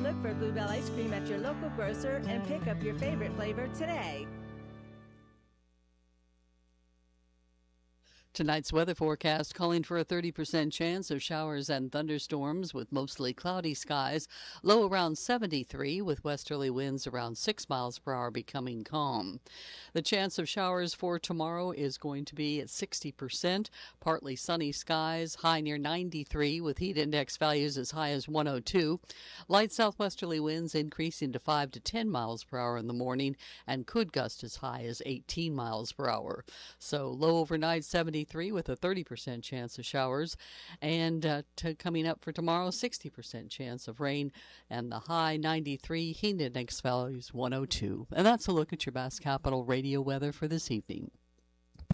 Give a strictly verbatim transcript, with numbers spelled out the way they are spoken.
Look for Bluebell Ice Cream at your local grocer and pick up your favorite flavor today. Tonight's weather forecast calling for a thirty percent chance of showers and thunderstorms with mostly cloudy skies. Low around seventy-three with westerly winds around six miles per hour becoming calm. The chance of showers for tomorrow is going to be at sixty percent. Partly sunny skies, high near ninety-three with heat index values as high as one oh two. Light southwesterly winds increasing to five to ten miles per hour in the morning and could gust as high as eighteen miles per hour. So low overnight seventy-three with a thirty percent chance of showers, and uh, to coming up for tomorrow, sixty percent chance of rain, and the high ninety-three, heat index values one oh two. And that's a look at your Bass Capital radio weather for this evening.